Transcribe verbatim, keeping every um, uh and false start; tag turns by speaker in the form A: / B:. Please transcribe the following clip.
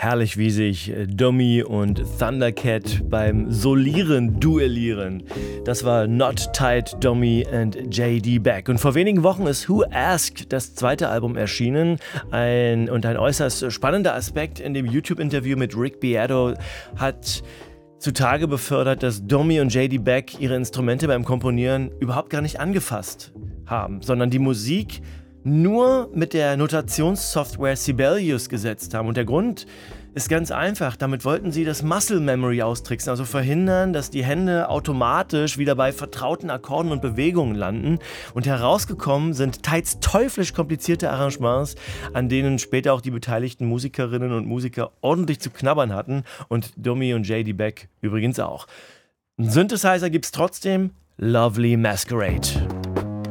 A: Herrlich, wie sich Domi und Thundercat beim Solieren duellieren. Das war Not Tight, Domi and J D Beck. Und vor wenigen Wochen ist Who Asked, das zweite Album, erschienen. Ein, und ein äußerst spannender Aspekt in dem YouTube-Interview mit Rick Beato hat zutage befördert, dass Domi und J D Beck ihre Instrumente beim Komponieren überhaupt gar nicht angefasst haben, sondern die Musik nur mit der Notationssoftware Sibelius gesetzt haben. Und der Grund ist ganz einfach. Damit wollten sie das Muscle Memory austricksen, also verhindern, dass die Hände automatisch wieder bei vertrauten Akkorden und Bewegungen landen. Und herausgekommen sind teils teuflisch komplizierte Arrangements, an denen später auch die beteiligten Musikerinnen und Musiker ordentlich zu knabbern hatten. Und Domi und J D Beck übrigens auch. Einen Synthesizer gibt's trotzdem. Lovely Masquerade.